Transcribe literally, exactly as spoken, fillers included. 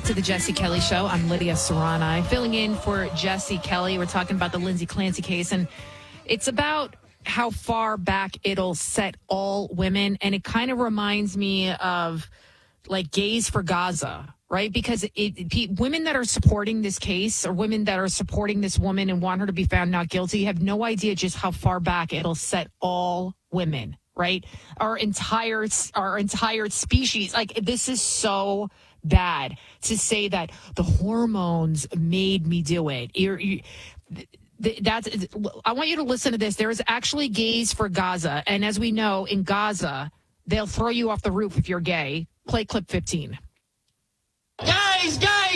back to the Jesse Kelly Show. I'm Lydia Serrani, filling in for Jesse Kelly. We're talking about the Lindsay Clancy case, and it's about how far back it'll set all women. And it kind of reminds me of like Gays for Gaza, right? Because it, it, women that are supporting this case or women that are supporting this woman and want her to be found not guilty have no idea just how far back it'll set all women, right? Our entire, our entire species. Like, this is so bad to say that the hormones made me do it. You're, you, that's, I want you to listen to this. There is actually Gays for Gaza. And as we know, in Gaza, they'll throw you off the roof if you're gay. Play clip fifteen. Guys, guys!